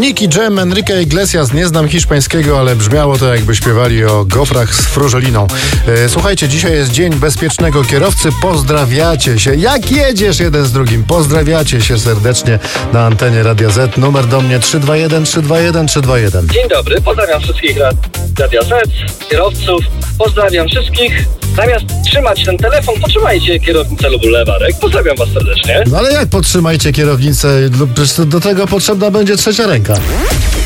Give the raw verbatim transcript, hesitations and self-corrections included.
Nicky Jam, Enrique Iglesias. Nie znam hiszpańskiego, ale brzmiało to, jakby śpiewali o gofrach z frużeliną. E, słuchajcie, dzisiaj jest Dzień Bezpiecznego Kierowcy. Pozdrawiacie się. Jak jedziesz jeden z drugim? Pozdrawiacie się serdecznie na antenie Radia Z. Numer do mnie trzy dwa jeden trzy dwa jeden trzy dwa jeden. Dzień dobry, pozdrawiam wszystkich rad- Radia Z, kierowców. Pozdrawiam wszystkich. Zamiast trzymać ten telefon, potrzymajcie kierownicę lub lewarek. Pozdrawiam was serdecznie. No ale jak podtrzymajcie kierownicę? Przecież do tego potrzebna będzie trzecia ręka.